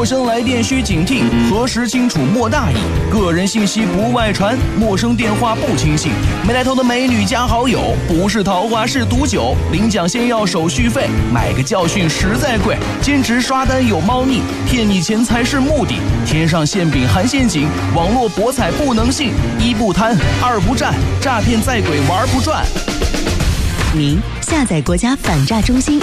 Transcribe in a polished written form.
陌生来电需警惕，核实清楚莫大意，个人信息不外传，陌生电话不轻信，没来头的美女加好友，不是桃花是毒酒，领奖先要手续费，买个教训实在贵，兼职刷单有猫腻，骗你钱财是目的，天上馅饼含陷阱，网络博彩不能信，一不贪二不占，诈骗在鬼玩不转。 您下载国家反诈中心